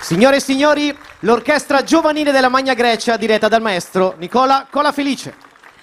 Signore e signori, l'orchestra giovanile della Magna Grecia diretta dal maestro Nicola Colafelice.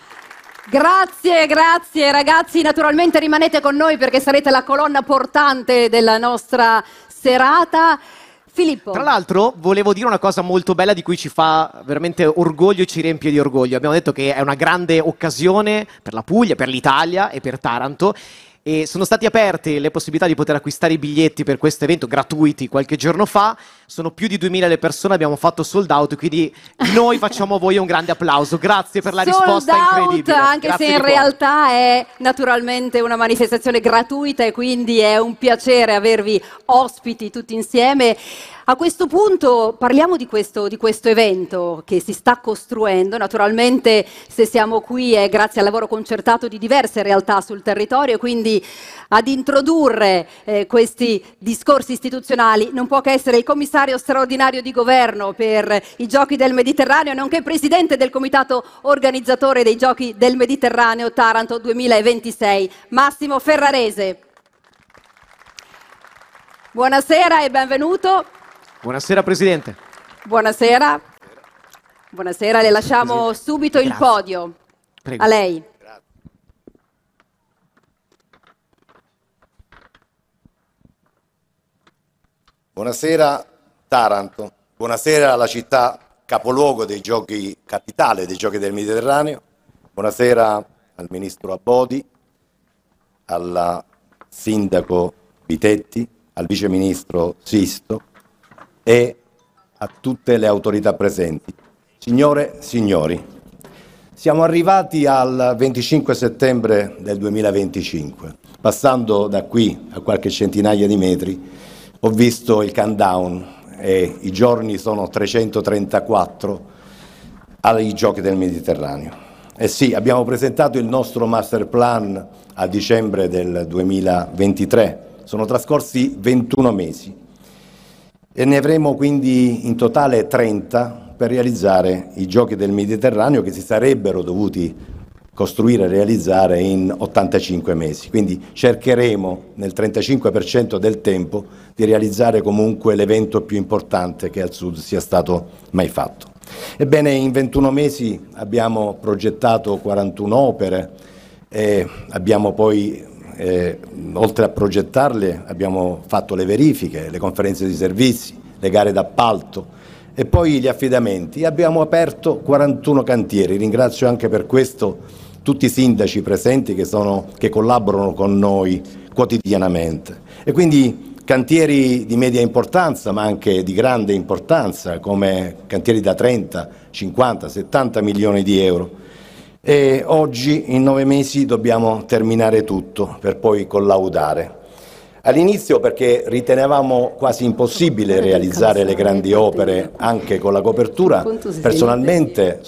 Grazie ragazzi, naturalmente rimanete con noi perché sarete la colonna portante della nostra serata. Filippo. Tra l'altro volevo dire una cosa molto bella di cui ci fa veramente orgoglio e ci riempie di orgoglio. Abbiamo detto che è una grande occasione per la Puglia, per l'Italia e per Taranto. E sono state aperte le possibilità di poter acquistare i biglietti per questo evento gratuiti qualche giorno fa. Sono più di 2000 le persone, abbiamo fatto sold out, quindi noi facciamo a voi un grande applauso. Grazie per la risposta incredibile. Anche Grazie se in realtà è naturalmente una manifestazione gratuita e quindi è un piacere avervi ospiti tutti insieme. A questo punto parliamo di questo evento che si sta costruendo. Naturalmente se siamo qui è grazie al lavoro concertato di diverse realtà sul territorio, quindi ad introdurre questi discorsi istituzionali non può che essere il commissario straordinario di governo per i Giochi del Mediterraneo, nonché presidente del comitato organizzatore dei Giochi del Mediterraneo Taranto 2026, Massimo Ferrarese. Buonasera e benvenuto. Buonasera Presidente. Buonasera. Buonasera, le lasciamo subito il podio. Prego. A lei. Buonasera Taranto, buonasera alla città capoluogo dei Giochi, capitale dei Giochi del Mediterraneo, buonasera al Ministro Abodi, al Sindaco Vitetti, al Vice Ministro Sisto e a tutte le autorità presenti. Signore e signori, siamo arrivati al 25 settembre del 2025, passando da qui a qualche centinaia di metri ho visto il countdown e i giorni sono 334 ai Giochi del Mediterraneo. E sì, abbiamo presentato il nostro master plan a dicembre del 2023, sono trascorsi 21 mesi e ne avremo quindi in totale 30 per realizzare i Giochi del Mediterraneo che si sarebbero dovuti costruire e realizzare in 85 mesi. Quindi cercheremo nel 35% del tempo di realizzare comunque l'evento più importante che al Sud sia stato mai fatto. Ebbene, in 21 mesi abbiamo progettato 41 opere e abbiamo poi, oltre a progettarle, abbiamo fatto le verifiche, le conferenze di servizi, le gare d'appalto e poi gli affidamenti. Abbiamo aperto 41 cantieri, ringrazio anche per questo tutti i sindaci presenti che collaborano con noi quotidianamente. E quindi cantieri di media importanza ma anche di grande importanza come cantieri da 30, 50, 70 milioni di euro. E oggi in 9 mesi dobbiamo terminare tutto per poi collaudare. All'inizio perché ritenevamo quasi impossibile realizzare le grandi opere anche con la copertura, personalmente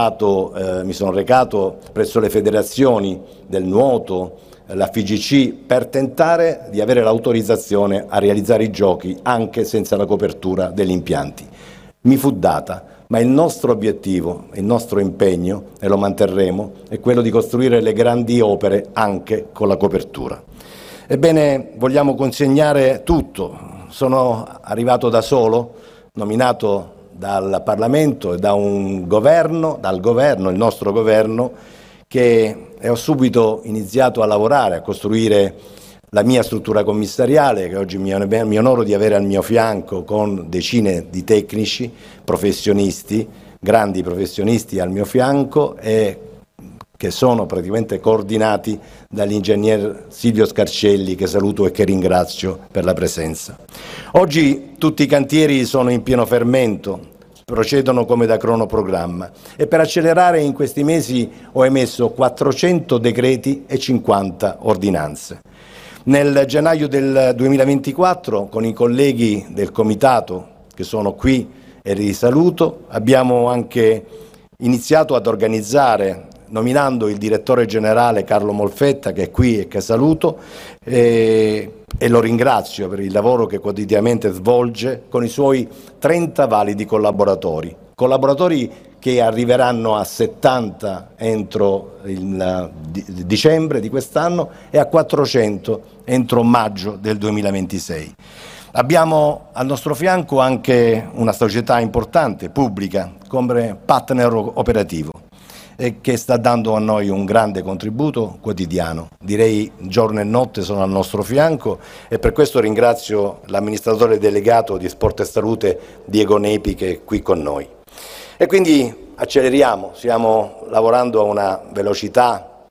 mi sono recato presso le federazioni del nuoto, la FIGC, per tentare di avere l'autorizzazione a realizzare i giochi anche senza la copertura degli impianti. Mi fu data, ma il nostro obiettivo, il nostro impegno, e lo manterremo, è quello di costruire le grandi opere anche con la copertura. Ebbene, vogliamo consegnare tutto. Sono arrivato da solo, nominato dal Parlamento e dal governo, il nostro governo, e ho subito iniziato a lavorare, a costruire la mia struttura commissariale, che oggi mi onoro di avere al mio fianco con decine di tecnici, professionisti, grandi professionisti al mio fianco e che sono praticamente coordinati dall'ingegner Silvio Scarcelli, che saluto e che ringrazio per la presenza. Oggi tutti i cantieri sono in pieno fermento, procedono come da cronoprogramma e per accelerare in questi mesi ho emesso 400 decreti e 50 ordinanze. Nel gennaio del 2024, con i colleghi del comitato che sono qui e li saluto, abbiamo anche iniziato ad organizzare, nominando il direttore generale Carlo Molfetta, che è qui e che saluto, e lo ringrazio per il lavoro che quotidianamente svolge con i suoi 30 validi collaboratori che arriveranno a 70 entro il dicembre di quest'anno e a 400 entro maggio del 2026. Abbiamo al nostro fianco anche una società importante, pubblica, come partner operativo, e che sta dando a noi un grande contributo quotidiano. Direi giorno e notte sono al nostro fianco e per questo ringrazio l'amministratore delegato di Sport e Salute Diego Nepi che è qui con noi. E quindi acceleriamo, stiamo lavorando a una velocità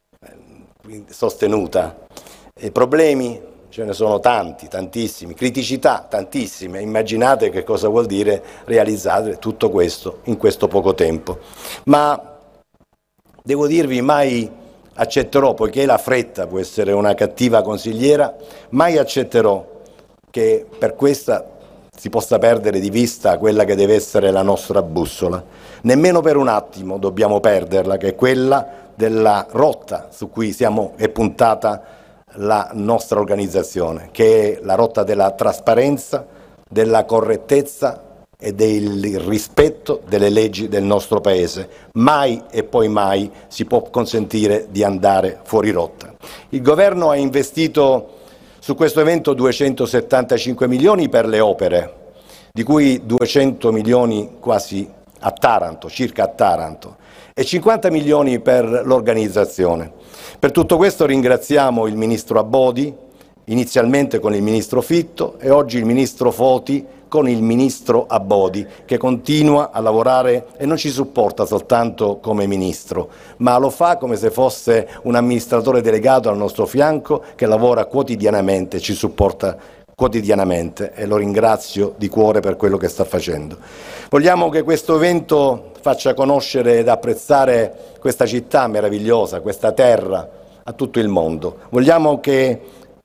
sostenuta. I problemi ce ne sono tanti, tantissimi, criticità tantissime. Immaginate che cosa vuol dire realizzare tutto questo in questo poco tempo. Ma devo dirvi, mai accetterò, poiché la fretta può essere una cattiva consigliera, mai accetterò che per questa si possa perdere di vista quella che deve essere la nostra bussola. Nemmeno per un attimo dobbiamo perderla, che è quella della rotta su cui è puntata la nostra organizzazione, che è la rotta della trasparenza, della correttezza e del rispetto delle leggi del nostro Paese. Mai e poi mai si può consentire di andare fuori rotta. Il Governo ha investito su questo evento 275 milioni per le opere, di cui 200 milioni quasi a Taranto, circa a Taranto, e 50 milioni per l'organizzazione. Per tutto questo ringraziamo il Ministro Abodi, inizialmente con il Ministro Fitto e oggi il Ministro Foti con il Ministro Abodi, che continua a lavorare e non ci supporta soltanto come Ministro, ma lo fa come se fosse un amministratore delegato al nostro fianco che lavora quotidianamente, ci supporta quotidianamente e lo ringrazio di cuore per quello che sta facendo. Vogliamo che questo evento faccia conoscere ed apprezzare questa città meravigliosa, questa terra a tutto il mondo. Vogliamo che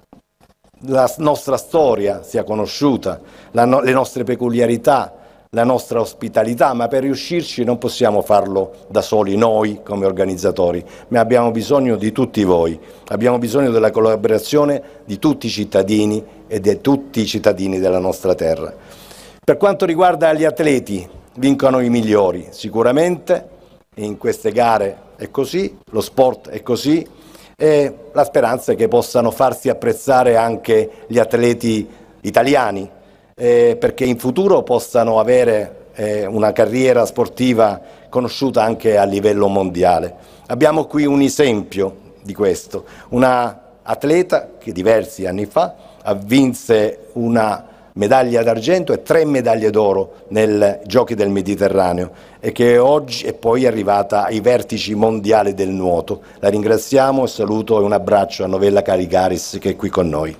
la nostra storia sia conosciuta, le nostre peculiarità, la nostra ospitalità, ma per riuscirci non possiamo farlo da soli noi come organizzatori, ma abbiamo bisogno di tutti voi, abbiamo bisogno della collaborazione di tutti i cittadini e di tutti i cittadini della nostra terra. Per quanto riguarda gli atleti, vincono i migliori, sicuramente, in queste gare è così, lo sport è così, e la speranza è che possano farsi apprezzare anche gli atleti italiani, perché in futuro possano avere una carriera sportiva conosciuta anche a livello mondiale. Abbiamo qui un esempio di questo, una atleta che diversi anni fa vinse una medaglia d'argento e 3 medaglie d'oro nei Giochi del Mediterraneo e che oggi è poi arrivata ai vertici mondiali del nuoto. La ringraziamo e saluto e un abbraccio a Novella Carigaris che è qui con noi.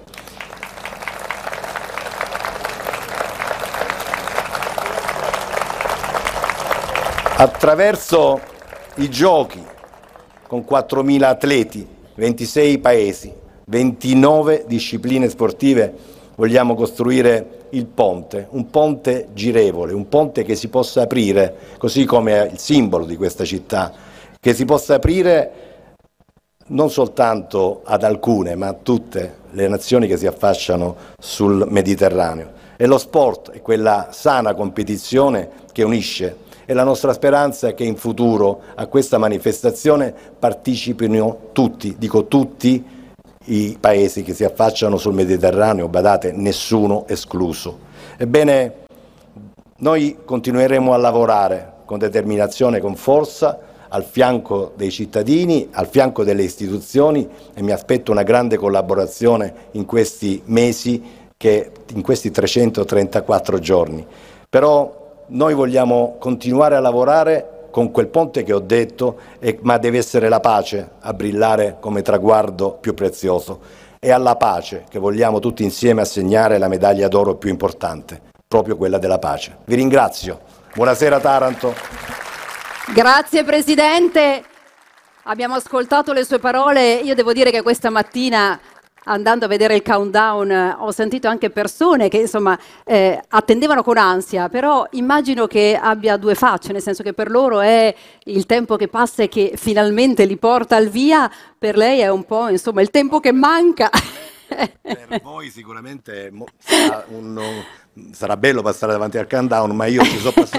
Attraverso i giochi, con 4.000 atleti, 26 paesi, 29 discipline sportive, vogliamo costruire il ponte, un ponte girevole, un ponte che si possa aprire, così come è il simbolo di questa città, che si possa aprire non soltanto ad alcune, ma a tutte le nazioni che si affacciano sul Mediterraneo. E lo sport è quella sana competizione che unisce. E la nostra speranza è che in futuro a questa manifestazione partecipino tutti, dico tutti, i paesi che si affacciano sul Mediterraneo, badate, nessuno escluso. Ebbene, noi continueremo a lavorare con determinazione, con forza, al fianco dei cittadini, al fianco delle istituzioni e mi aspetto una grande collaborazione in questi mesi, in questi 334 giorni. Però noi vogliamo continuare a lavorare con quel ponte che ho detto, ma deve essere la pace a brillare come traguardo più prezioso. È alla pace che vogliamo tutti insieme assegnare la medaglia d'oro più importante, proprio quella della pace. Vi ringrazio. Buonasera Taranto. Grazie Presidente. Abbiamo ascoltato le sue parole. Io devo dire che questa mattina, andando a vedere il countdown, ho sentito anche persone che insomma attendevano con ansia, però immagino che abbia due facce, nel senso che per loro è il tempo che passa e che finalmente li porta al via, per lei è un po' insomma il tempo che manca. Per voi sicuramente sarà bello passare davanti al countdown, ma io ci sono passato